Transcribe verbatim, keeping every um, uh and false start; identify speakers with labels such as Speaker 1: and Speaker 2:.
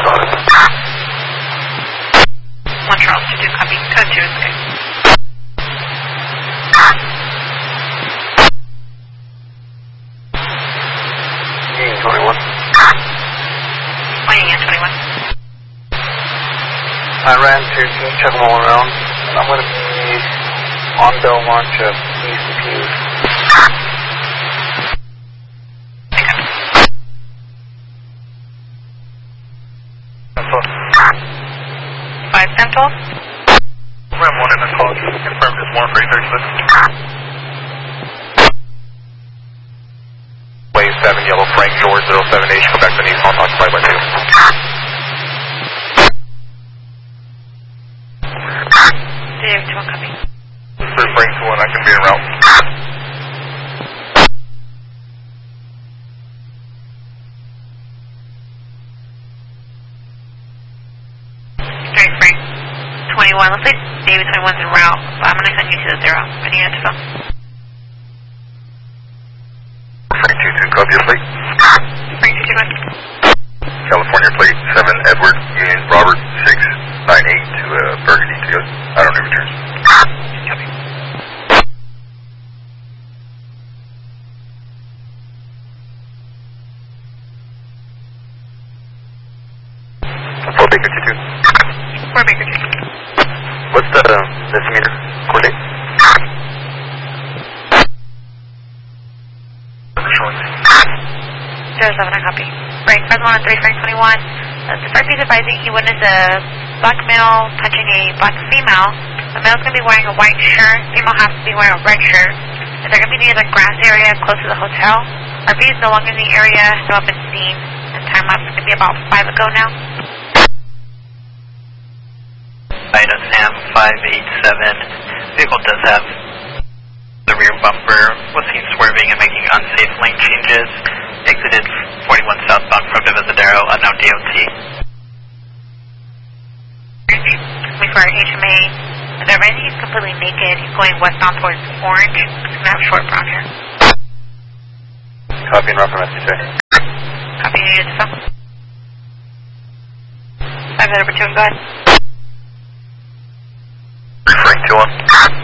Speaker 1: One Charles, two two, copy. Code two is okay.
Speaker 2: Union twenty-one.
Speaker 1: One Union twenty-one.
Speaker 2: I ran to check them all around, and I'm going to be on Belmont to east of Hughes.
Speaker 1: Five Central.
Speaker 2: Ram one in the call. Confirmed it's more for thirty-six. Wave seven, Yellow Frank, George zero seven H, Quebec, Denise, Hong Kong, flight by two.
Speaker 1: Dave, two one, copy.
Speaker 2: For Frank two one, I can be en route.
Speaker 1: Straight Frank. twenty-one, looks like David twenty-one's en route, but I'm going to send you to the zero. I need it to fill.
Speaker 2: Frank two two, copy your fleet.
Speaker 1: Frank two two, one.
Speaker 2: California plate seven, Edward, Union, Robert six nine eight to uh, Burgundy to go. I don't know returns.
Speaker 1: Copy.
Speaker 2: four Baker two two.
Speaker 1: Four Baker two two.
Speaker 2: What's the decimeter coordinate?
Speaker 1: zero seven, I copy. Frank, Fred one and three, Frank twenty-one. Uh, the first piece advising he witnessed a black male touching a black female. The male's going to be wearing a white shirt. Female has to be wearing a red shirt. And they're going to be near the grass area close to the hotel. R V is no longer in the area. Still have been seen. And time lapse is going to be about five ago now.
Speaker 3: Ida Sam five eight seven. Vehicle does have the rear bumper. Was seen swerving and making unsafe lane changes. Exited forty-one southbound from Divisadero, unknown D O T.
Speaker 1: We for H M A. The red, he's completely naked. He's going westbound towards Orange. He's going to have short brown hair.
Speaker 2: Copy and route from S T J.
Speaker 1: Copy, you needed to fill. Five, over two, and go ahead.
Speaker 2: Frank two one.